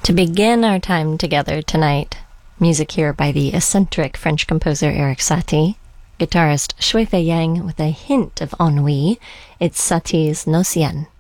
To begin our time together tonight, music here by the eccentric French composer Erik Satie, guitarist Shui Fei Yang with a hint of ennui. It's Satie's Nocien.